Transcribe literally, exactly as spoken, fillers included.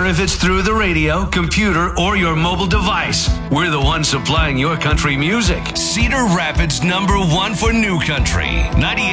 matter if it's through the radio, computer, or your mobile device. We're the ones supplying your country music. Cedar Rapids number one for new country. ninety-eight